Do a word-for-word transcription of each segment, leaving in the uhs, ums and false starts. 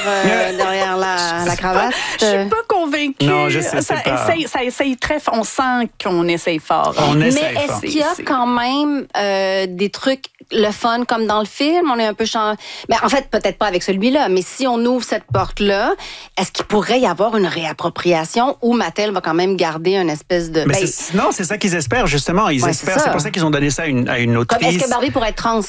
euh, derrière la, la cravate. Je suis pas convaincue. Non, je sais, ça, pas... essaye, ça essaye très fort. On sent qu'on essaye fort. On Mais essaye est-ce fort. qu'il y a quand même euh, des trucs, le fun comme dans le film? On est un peu changé. Ben, en fait, peut-être pas avec celui-là, mais si on ouvre cette porte-là, est-ce qu'il pourrait y avoir une réappropriation où Mattel va quand même garder une espèce de... Mais Ben, c'est, non, c'est ça qu'ils espèrent, justement. Ils Ouais, espèrent. c'est C'est, ça. pour ça qu'ils ont donné ça à une, à une autrice. comme, est-ce que Barbie pourrait être trans?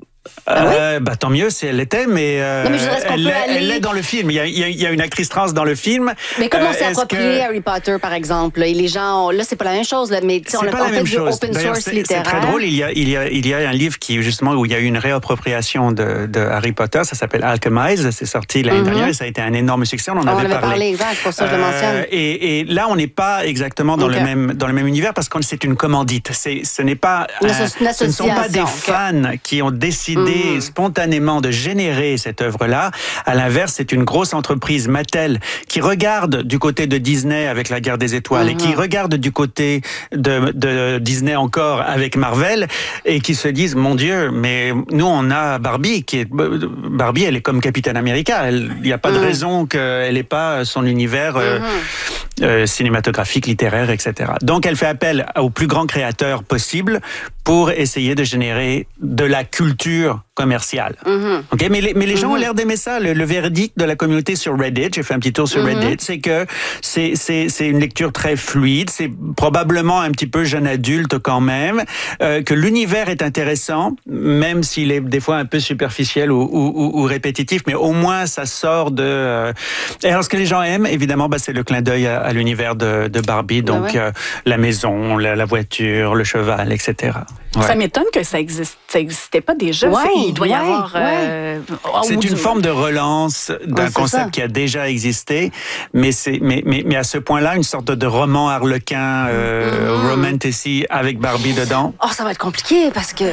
Euh, bah, tant mieux si elle l'était, mais, euh, Non, mais je dirais, est-ce qu'on elle, peut l'est, aller- elle l'est dans le film. Il y, a, il, y a, il y a une actrice trans dans le film. Mais comment Euh, s'est est-ce approprié que- Harry Potter, par exemple? Et les gens, ont- là, c'est pas la même chose, là, mais tu sais, C'est on a pas on la fait même du chose. open D'ailleurs, source c'est, littéraire. c'est très drôle. Il y a, il y a, il y a un livre qui, justement, où il y a eu une réappropriation de, de Harry Potter. Ça s'appelle Alchemize. C'est sorti l'année Mm-hmm. dernière et ça a été un énorme succès. On en On en avait avait parlé. parlé, exact, c'est pour ça que je le mentionne. et, et là, on n'est pas exactement dans, Ok. le même, dans le même univers parce que c'est une commandite. C'est, ce n'est pas, Une un- asso- une ce ne sont pas des association, ok. fans qui ont décidé spontanément de générer cette œuvre-là. À l'inverse, c'est une grosse entreprise, Mattel, qui regarde du côté de Disney avec la Guerre des Étoiles et qui regarde du côté de, de Disney encore avec Marvel et qui se disent, mon Dieu, mais nous, on a Barbie qui est, Barbie, elle est comme Capitaine America. Elle- Il n'y a pas de raison qu'elle n'ait pas son univers euh, euh, cinématographique, littéraire, et cetera. Donc, elle fait appel aux plus grands créateurs possibles pour essayer de générer de la culture commerciale. Ok, mais les, mais les gens ont l'air d'aimer ça. Le, le verdict de la communauté sur Reddit, j'ai fait un petit tour sur Reddit, c'est que c'est, c'est, c'est une lecture très fluide, c'est probablement un petit peu jeune adulte quand même, euh, que l'univers est intéressant, même s'il est des fois un peu superficiel ou, ou, ou, ou répétitif, mais au moins ça sort de... Euh... Et alors ce que les gens aiment, évidemment, bah, c'est le clin d'œil à, à l'univers de, de Barbie, donc ouais. euh, la maison, la, la voiture, le cheval, et cetera. Ouais. Ça m'étonne que ça existe, ça existait pas déjà. Ouais, C'est- il doit y ouais, avoir. ouais. euh, oh, C'est ou une du- forme de relance d'un Ouais, c'est concept ça. qui a déjà existé, mais c'est mais mais mais à ce point-là une sorte de roman harlequin, euh, Mm-hmm. romantasy avec Barbie dedans. Oh, ça va être compliqué parce que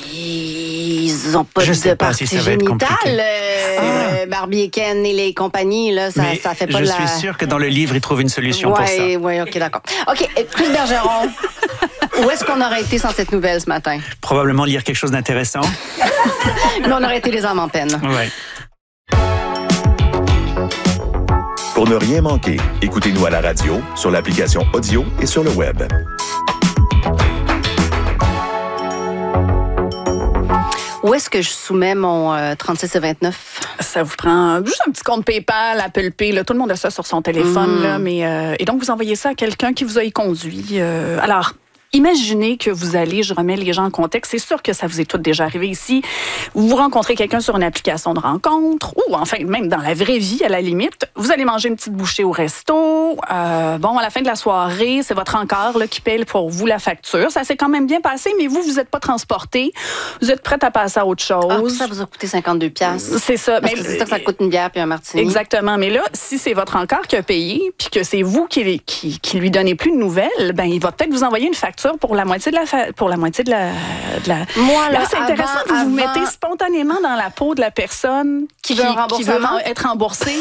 ils ont pas Je de sais pas partie si ça va être génitale. compliqué. euh, Barbie et Ken et les compagnies, là, ça, mais ça fait pas je de la... suis sûr que dans le livre ils trouvent une solution pour ça. Ouais, ouais, ok, d'accord. Ok, et Chris Bergeron, où est-ce qu'on aurait été sans cette nouvelle ce matin? Probablement lire quelque chose d'intéressant. Mais on aurait été les âmes en peine. Ouais. Pour ne rien manquer, écoutez-nous à la radio, sur l'application audio et sur le web. Où est-ce que je soumets mon euh, trente-six et vingt-neuf? Ça vous prend juste un petit compte PayPal, Apple Pay, là, tout le monde a ça sur son téléphone. Mm. Là, mais, euh, et donc, vous envoyez ça à quelqu'un qui vous a y conduit. Euh, alors, imaginez que vous allez, je remets les gens en contexte, c'est sûr que ça vous est tout déjà arrivé ici. Vous rencontrez quelqu'un sur une application de rencontre ou enfin même dans la vraie vie à la limite. Vous allez manger une petite bouchée au resto. Euh, bon, à la fin de la soirée, c'est votre encart là, qui paye pour vous la facture. Ça s'est quand même bien passé, mais vous, vous n'êtes pas transporté. Vous êtes prête à passer à autre chose. Ah, ça vous a coûté cinquante-deux piastres. C'est ça. Parce Mais- que c'est ça que ça coûte une bière puis un martini. Exactement. Mais là, si c'est votre encart qui a payé, puis que c'est vous qui, qui, qui lui donnez plus de nouvelles, ben il va peut-être vous envoyer une facture pour la moitié de la fa- pour la moitié de la. de la... Moi, là, là, c'est intéressant avant- que vous vous avant- mettez spontanément dans la peau de la personne Qui veut un remboursement? veut être remboursée.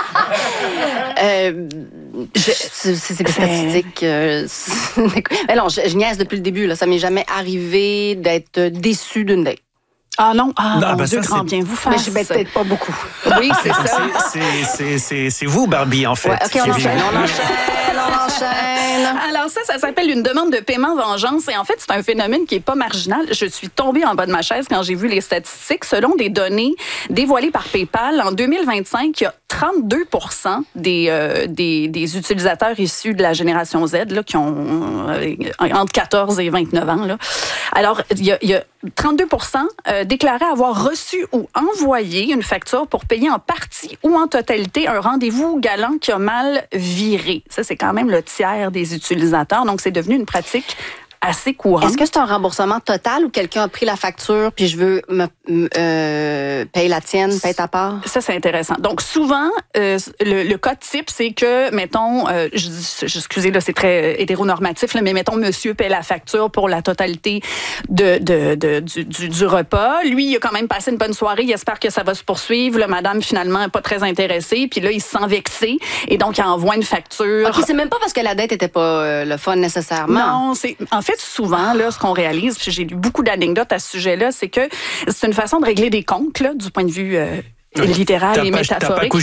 Euh, je- c'est c'est des statistiques. Euh, c'est- mais non, je, je niaise depuis le début. Là. Ça m'est jamais arrivé d'être déçue d'une date. Ah non, ah Non, mon ben Dieu, ça, grand c'est- bien vous fasse. Mais je vais peut-être pas beaucoup. Oui, c'est ça. C'est, c'est, c'est, c'est, c'est vous, Barbie, en fait. Ouais, ok, on C'est enchaîne, vous. on enchaîne, on enchaîne. Alors ça, ça s'appelle une demande de paiement vengeance. Et en fait, c'est un phénomène qui est pas marginal. Je suis tombée en bas de ma chaise quand j'ai vu les statistiques. Selon des données dévoilées par PayPal, en deux mille vingt-cinq, il y a trente-deux pour cent des, euh, des, des utilisateurs issus de la génération Z là, qui ont euh, entre quatorze et vingt-neuf ans. Là. Alors, il y a, il y a trente-deux pour cent euh, déclaraient avoir reçu ou envoyé une facture pour payer en partie ou en totalité un rendez-vous galant qui a mal viré. Ça, c'est quand même le tiers des utilisateurs. Donc, c'est devenu une pratique assez courante. Est-ce que c'est un remboursement total ou quelqu'un a pris la facture puis je veux me me, euh, paye la tienne, paye ta part? Ça, c'est intéressant. Donc, souvent, euh, le, le cas type, c'est que, mettons, euh, je, je, excusez, là, c'est très hétéronormatif, là, mais mettons, monsieur paie la facture pour la totalité de, de, de, du, du, du repas. Lui, il a quand même passé une bonne soirée. Il espère que ça va se poursuivre. Là, madame, finalement, n'est pas très intéressée. Puis là, il se sent vexé. Et donc, il envoie une facture. OK, c'est même pas parce que la dette était pas euh, le fun nécessairement. Non, c'est en fait souvent là ce qu'on réalise, puis j'ai lu beaucoup d'anecdotes à ce sujet-là, c'est que c'est une façon de régler des comptes là, du point de vue euh, littéral T'as et pas, t'as pas métaphorique.